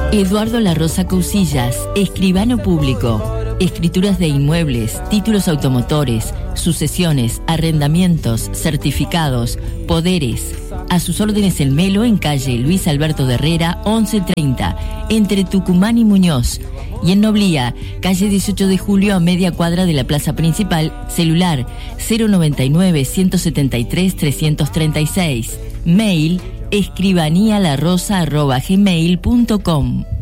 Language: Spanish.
Eduardo La Rosa Cousillas, escribano público. Escrituras de inmuebles, títulos automotores, sucesiones, arrendamientos, certificados, poderes. A sus órdenes el Melo en calle Luis Alberto de Herrera, 1130, entre Tucumán y Muñoz. Y en Noblía, calle 18 de Julio a media cuadra de la plaza principal, celular 099-173-336. Mail escribanialarosa@gmail.com.